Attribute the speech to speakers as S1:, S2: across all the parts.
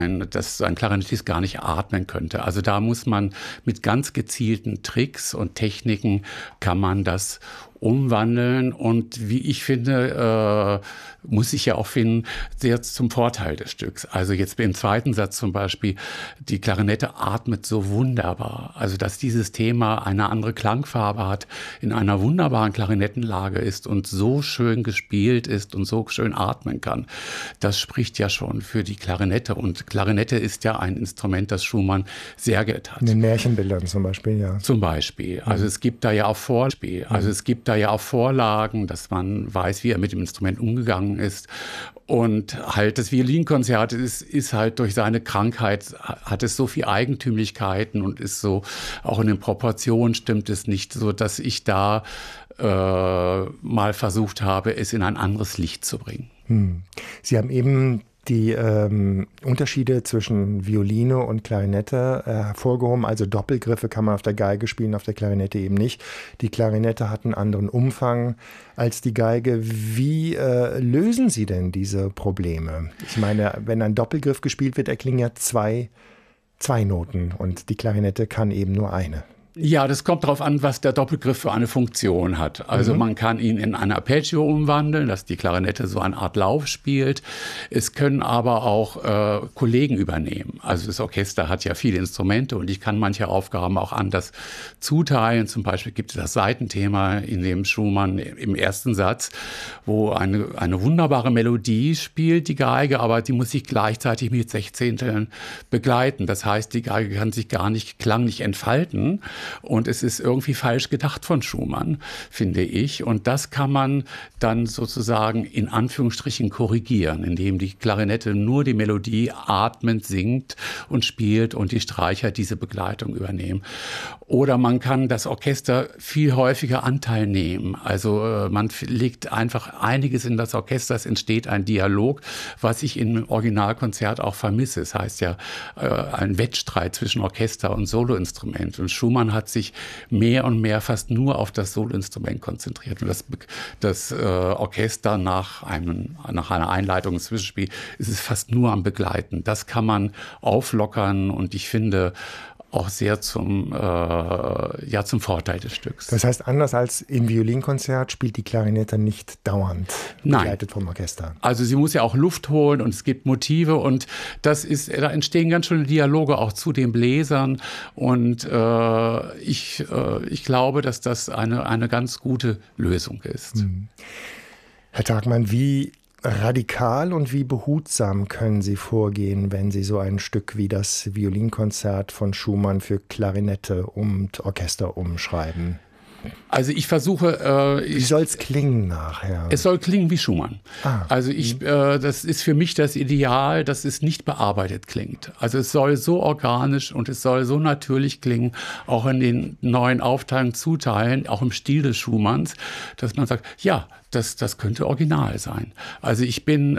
S1: dass ein Klarinettist gar nicht atmen könnte. Also da muss man mit ganz gezielten Tricks und Techniken kann man das umwandeln und wie ich finde, muss ich ja auch finden, sehr zum Vorteil des Stücks. Also jetzt im zweiten Satz zum Beispiel, die Klarinette atmet so wunderbar. Also dass dieses Thema eine andere Klangfarbe hat, in einer wunderbaren Klarinettenlage ist und so schön gespielt ist und so schön atmen kann, das spricht ja schon für die Klarinette. Und Klarinette ist ja ein Instrument, das Schumann sehr geehrt hat.
S2: In den Märchenbildern zum Beispiel, ja.
S1: Zum Beispiel. Also es gibt da ja auch Vorlagen, dass man weiß, wie er mit dem Instrument umgegangen ist. Und halt das Violinkonzert ist halt durch seine Krankheit, hat es so viel Eigentümlichkeiten und ist so, auch in den Proportionen stimmt es nicht so, dass ich da mal versucht habe, es in ein anderes Licht zu bringen.
S2: Sie haben eben die Unterschiede zwischen Violine und Klarinette hervorgehoben. Also Doppelgriffe kann man auf der Geige spielen, auf der Klarinette eben nicht. Die Klarinette hat einen anderen Umfang als die Geige. Wie lösen Sie denn diese Probleme? Ich meine, wenn ein Doppelgriff gespielt wird, erklingen ja zwei Noten und die Klarinette kann eben nur eine.
S1: Ja, das kommt darauf an, was der Doppelgriff für eine Funktion hat. Also man kann ihn in ein Arpeggio umwandeln, dass die Klarinette so eine Art Lauf spielt. Es können aber auch Kollegen übernehmen. Also das Orchester hat ja viele Instrumente und ich kann manche Aufgaben auch anders zuteilen. Zum Beispiel gibt es das Saitenthema in dem Schumann im ersten Satz, wo eine wunderbare Melodie spielt, die Geige, aber die muss sich gleichzeitig mit Sechzehnteln begleiten. Das heißt, die Geige kann sich gar nicht klanglich entfalten. Und es ist irgendwie falsch gedacht von Schumann, finde ich. Und das kann man dann sozusagen in Anführungsstrichen korrigieren, indem die Klarinette nur die Melodie atmend singt und spielt und die Streicher diese Begleitung übernehmen. Oder man kann das Orchester viel häufiger Anteil nehmen. Also man legt einfach einiges in das Orchester, es entsteht ein Dialog, was ich im Originalkonzert auch vermisse. Es heißt ja ein Wettstreit zwischen Orchester und Soloinstrument. Und Schumann hat sich mehr und mehr fast nur auf das Soloinstrument konzentriert. Und das Orchester nach einer Einleitung, ein Zwischenspiel, ist es fast nur am Begleiten. Das kann man auflockern und ich finde auch sehr zum Vorteil des Stücks.
S2: Das heißt, anders als im Violinkonzert spielt die Klarinette nicht dauernd begleitet vom Orchester.
S1: Also sie muss ja auch Luft holen und es gibt Motive und da entstehen ganz schöne Dialoge auch zu den Bläsern und ich glaube, dass das eine ganz gute Lösung ist.
S2: Herr Tagmann, wie radikal und wie behutsam können Sie vorgehen, wenn Sie so ein Stück wie das Violinkonzert von Schumann für Klarinette und Orchester umschreiben?
S1: Also ich versuche...
S2: wie soll es klingen nachher?
S1: Es soll klingen wie Schumann. Also das ist für mich das Ideal, dass es nicht bearbeitet klingt. Also es soll so organisch und es soll so natürlich klingen, auch in den neuen Aufteilungen zuteilen, auch im Stil des Schumanns, dass man sagt, ja, das könnte original sein. Also ich bin,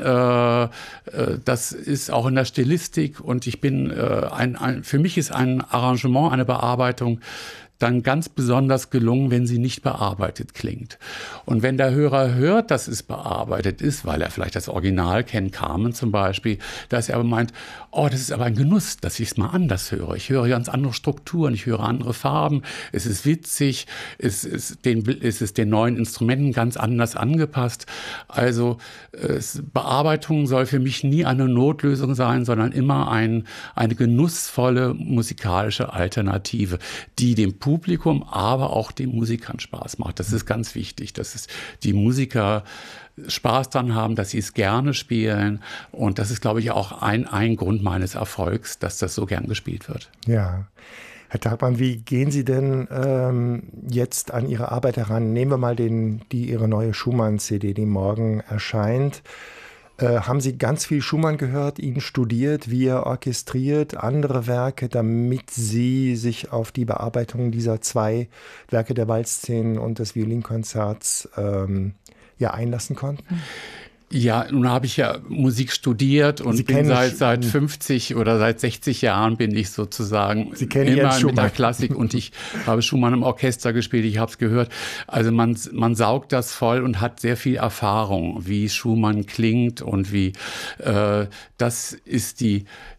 S1: das ist auch in der Stilistik und ich bin, für mich ist ein Arrangement, eine Bearbeitung dann ganz besonders gelungen, wenn sie nicht bearbeitet klingt. Und wenn der Hörer hört, dass es bearbeitet ist, weil er vielleicht das Original kennt, Carmen zum Beispiel, dass er aber meint, oh, das ist aber ein Genuss, dass ich es mal anders höre. Ich höre ganz andere Strukturen, ich höre andere Farben, es ist witzig, es ist den neuen Instrumenten ganz anders angepasst. Also Bearbeitung soll für mich nie eine Notlösung sein, sondern immer eine genussvolle musikalische Alternative, die dem Publikum, aber auch den Musikern Spaß macht. Das ist ganz wichtig, dass die Musiker Spaß dran haben, dass sie es gerne spielen. Und das ist, glaube ich, auch ein Grund meines Erfolgs, dass das so gern gespielt wird.
S2: Ja. Herr Tagmann, wie gehen Sie denn jetzt an Ihre Arbeit heran? Nehmen wir mal Ihre neue Schumann-CD, die morgen erscheint. Haben Sie ganz viel Schumann gehört, ihn studiert, wie er orchestriert, andere Werke, damit Sie sich auf die Bearbeitung dieser zwei Werke der Walzszenen und des Violinkonzerts einlassen konnten?
S1: Ja, nun habe ich ja Musik studiert und bin seit 50 oder seit 60 Jahren bin ich sozusagen immer mit der Klassik und ich habe Schumann im Orchester gespielt, ich habe es gehört. Also man saugt das voll und hat sehr viel Erfahrung, wie Schumann klingt und wie das ist